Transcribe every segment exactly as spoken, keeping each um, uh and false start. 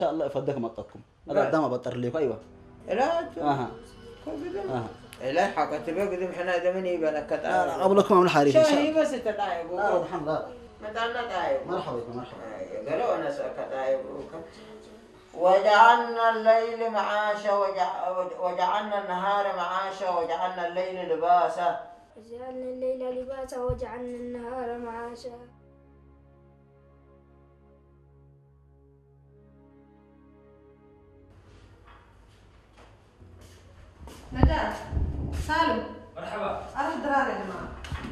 شاء الله يفدك مطتكم هذا قدام بطر ليكم ايوه لا اها اها لا حق تبي قدام احنا دمني بالك لا قبل لكم من حاري شاهي بس تتعب لا الحمد لله متعنا تعب مرحبا بكم مرحبا قالوا انا كتعب وجعلنا الليل معاشا وجعلنا النهار معاشا وجعلنا الليل لباسا وجعلنا الليل لباسا وجعلنا النهار معاشا. نجاة سالم مرحبا أروح درار يا جماعة.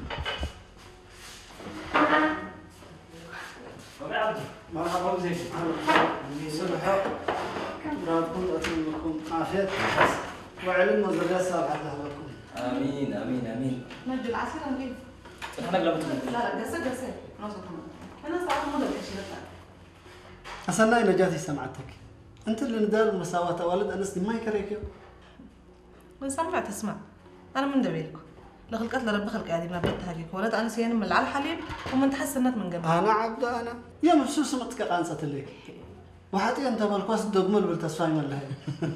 مرحبا بك صباح ربكم أتمنىكم عافية وعلم الذرية الصالحة لكم. آمين آمين آمين. نجد العصير نجيب. أنا قلبت. لا لا قصة قصة نوصل كمان. أنا صراحة ما بدي أشيل الثاني. أصلا نجاتي سمعتك. أنت اللي ندال مساواة والد أنس ما يكرهك. من سمع تسمع. أنا من دبيلكم. لخلقت لرب خلق عادي ما بدها هيك ولد أنس يعني من على الحليب ومن تحسنت من قبل. أنا عبد أنا. يا مبسوس متك قانصت لك. وحتى أنت بالقص دقمل بالتصفاي ولا هي.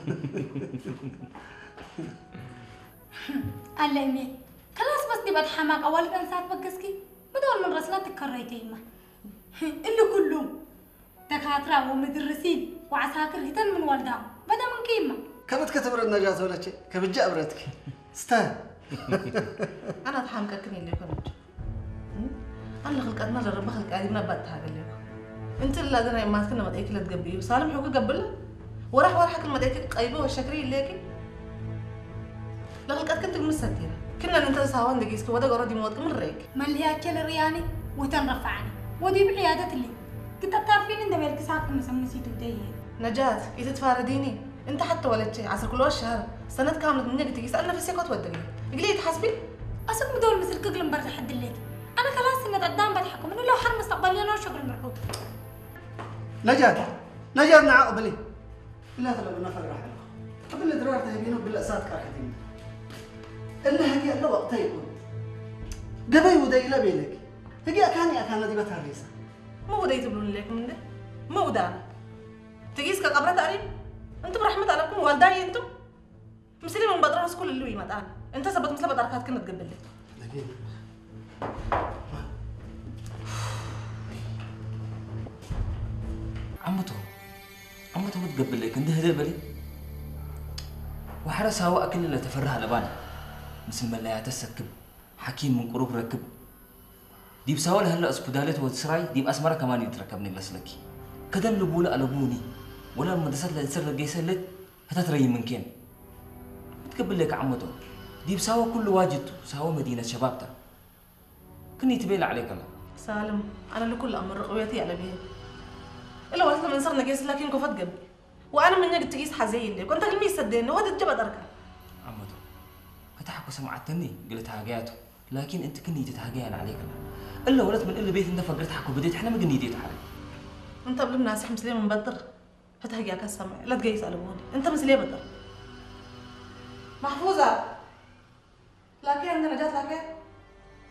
الله يمين خلاص بس دي بتحماق أول أنسات بقسكي بدول من رسلات تكريتي ما اللي كلهم دكاترة ومدرسين وعساكر هتن من والدهم بدا من قيمة كبت كتبر النجاة ولا شيء كبت جابرتك استاهل. أنا أتحمق كني اللي كنت. أنا خلقت ما لرب خلق عادي ما بدها قال لكم. أنت اللي أدنى ما تكنا مدعيك لا تقبليه وسالم حقوق قبله وراح وراح حكى مدعيك قيبه والشكري ليكي. لخلقت كنت مساتيرة كنا ننتظر ساوان دقيسك ودا قردي موت من ريك ملياك الرياني وتنرفعني ودي بعيادة اللي كنت تعرفين إن دبيلك ساعة مسمسي تبديه نجاة إذا تفارديني أنت حتى ولد شيء عصر كل شهر سنة كاملة من نجتي سألنا في سيكوت ودقي قلي تحسبي أسوق بدول مثل كقلم برد حد الليل أنا خلاص إن قدام بضحكم إنه لو حر مستقبلي أنا وشغل مرحوط نجاة نجاة نعا قبلي لا تلا بنفر راح قبل درار تهبينه بالأسات كارحتين إلا هجي إلا وقتها يكون دبي ودي لا بيلك هجي أكاني أكان دي بتهريسة ما هو ده يتبلون لك من ده ما هو ده تقيس كقبرة تقريب أنتم برحمة عليكم والداي أنتم مسلي من بدرس كل اللي يمت أنا أنت سبت مثل بدركات كنا تقبل لي لكن عمته عمته بتقبل لك انت هدي بالي وحرس هوا أكل اللي تفرها لبان مثل ما لا يتسكب حكيم من قروب ركب دي بساول هلا اسبدالت وتسراي دي بأسمرة كمان يتركبني لسلكي كذا اللبولة ألبوني ولا لما دسات لنسر لقيسلت هتتري من كين بتقبل لك عمته دي بساوى كل واجد ساوى مدينة شبابته كني تبيل عليك الله سالم أنا لكل أمر رقويتي على بيه إلا ولكن من صرنا قيس لكن كفت قبل وأنا من يجي تقيس حزين لي كنت قلمي صدقني وهذا الجبل أركب عمته هتحكوا سمعتني قلت حاجاته لكن أنت كني تتهاجين عليك الله إلا ولد من إلا بيت أنت فقرت حكوا بديت إحنا ما قني ديت حالي أنت قبل الناس مسلي من بدر هتهجيك السمع لا تقيس ألبوني أنت مسلي بدر محفوظة